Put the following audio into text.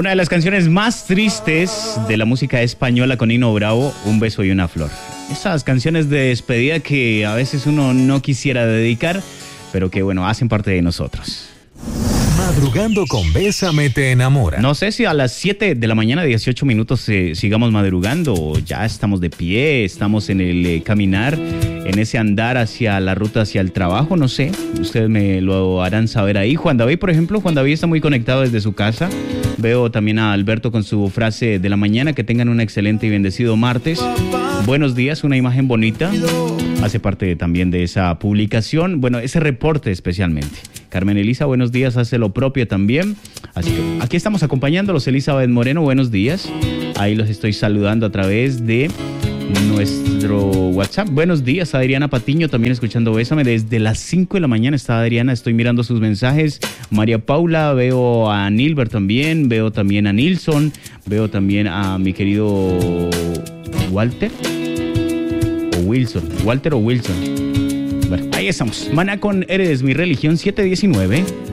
una de las canciones más tristes de la música española con Nino Bravo, Un beso y una flor. Esas canciones de despedida que a veces uno no quisiera dedicar, pero que bueno, hacen parte de nosotros. Madrugando con Bésame te enamora. No sé si a las 7 de la mañana, 18 minutos, sigamos madrugando o ya estamos de pie, estamos en el caminar, en ese andar hacia la ruta, hacia el trabajo, no sé. Ustedes me lo harán saber ahí. Juan David, por ejemplo, Juan David está muy conectado desde su casa. Veo también a Alberto con su frase de la mañana. Que tengan un excelente y bendecido martes. Buenos días, una imagen bonita. Hace parte también de esa publicación, bueno, ese reporte especialmente. Carmen Elisa, buenos días, hace lo propio también. Así que aquí estamos acompañándolos. Elizabeth Moreno, buenos días. Ahí los estoy saludando a través de nuestro WhatsApp. Buenos días, Adriana Patiño, también escuchando Bésame. Desde las 5 de la mañana está Adriana, estoy mirando sus mensajes. María Paula, veo a Nilbert también, veo también a Nilson, veo también a mi querido Walter o Wilson. Walter o Wilson. Bueno, ahí estamos. Maná con Eres mi religión, 719.